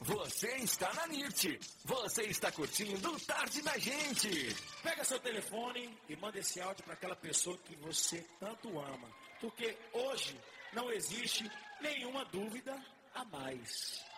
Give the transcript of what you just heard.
Você está na NIRT. Você está curtindo Tarde da Gente. Pega seu telefone e manda esse áudio para aquela pessoa que você tanto ama. Porque hoje não existe nenhuma dúvida a mais.